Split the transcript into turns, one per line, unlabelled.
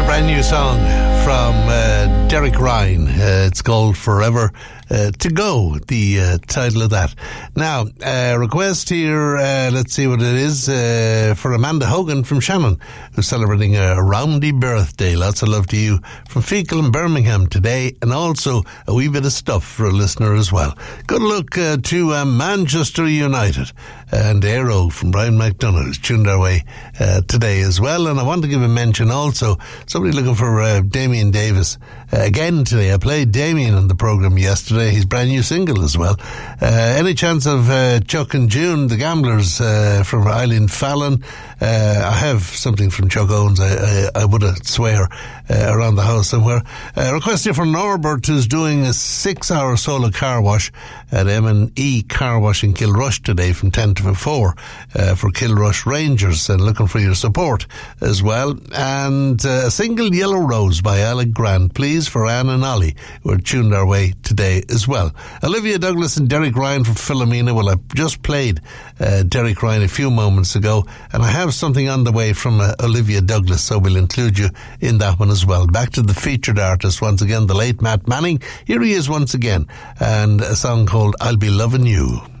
brand new song from Derek Ryan. It's called Forever to Go, the title of that. Now, request here, let's see what it is, for Amanda Hogan from Shannon, who's celebrating a roundy birthday. Lots of love to you from Fecal in Birmingham today, and also a wee bit of stuff for a listener as well. Good luck to Manchester United and Aero from Brian McDonough, who's tuned our way today as well. And I want to give a mention also, somebody looking for Damien Davis again today. I played Damien on the programme yesterday. His brand new single as well. Any chance of Chuck and June, the Gamblers, from Eileen Fallon? I have something from Chuck Owens, I would swear, around the house somewhere. Request here from Norbert, who's doing a 6-hour solo car wash at M&E Car Wash in Kilrush today from 10 to 4 for Kilrush Rangers, and looking for your support as well. And a single, Yellow Rose by Alec Grant, please, for Anne and Ollie, who are tuned our way today as well. Olivia Douglas and Derek Ryan from Philomena. Well, I just played Derek Ryan a few moments ago, and I have something on the way from Olivia Douglas, so we'll include you in that one as well. Back to the featured artist once again, the late Matt Manning. Here he is once again, and a song called I'll Be Loving You.